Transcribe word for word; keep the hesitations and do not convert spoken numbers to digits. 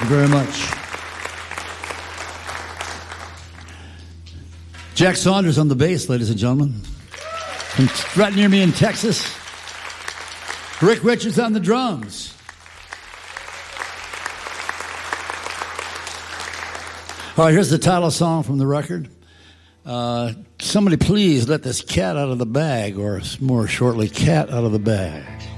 you very much. Jack Saunders on the bass, ladies and gentlemen. From right near me in Texas. Rick Richards on the drums. All right, here's the title song from the record. Uh, somebody please let this cat out of the bag, or more shortly, cat out of the bag.